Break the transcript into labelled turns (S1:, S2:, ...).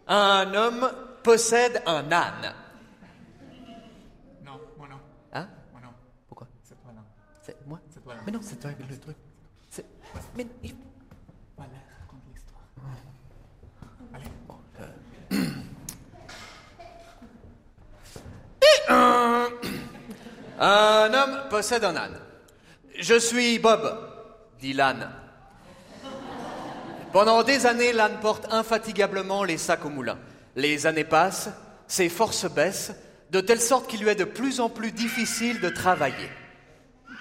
S1: Un homme possède un âne.
S2: Non, moi non.
S1: Hein?
S2: Moi non.
S1: Pourquoi?
S2: C'est toi non.
S1: C'est moi?
S2: C'est toi non.
S1: Mais non, c'est toi le truc. C'est... Mais...
S2: Voilà, raconte l'histoire. Allez.
S1: Bon, Un homme possède un âne. Je suis Bob, dit l'âne. Pendant des années, l'âne porte infatigablement les sacs au moulin. Les années passent, ses forces baissent, de telle sorte qu'il lui est de plus en plus difficile de travailler.